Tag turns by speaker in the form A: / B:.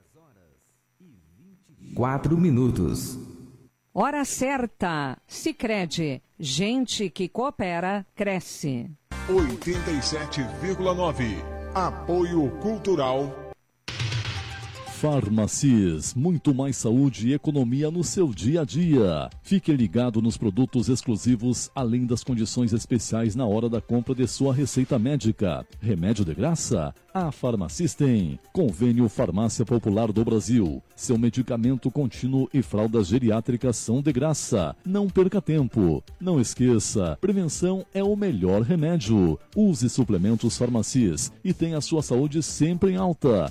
A: 4 minutos.
B: Hora certa. Sicredi. Gente que coopera, cresce.
C: 87,9. Apoio Cultural.
D: Farmacis, muito mais saúde e economia no seu dia a dia. Fique ligado nos produtos exclusivos, além das condições especiais na hora da compra de sua receita médica. Remédio de graça? A Farmacis tem. Convênio Farmácia Popular do Brasil. Seu medicamento contínuo e fraldas geriátricas são de graça. Não perca tempo. Não esqueça, prevenção é o melhor remédio. Use suplementos Farmacis e tenha a sua saúde sempre em alta.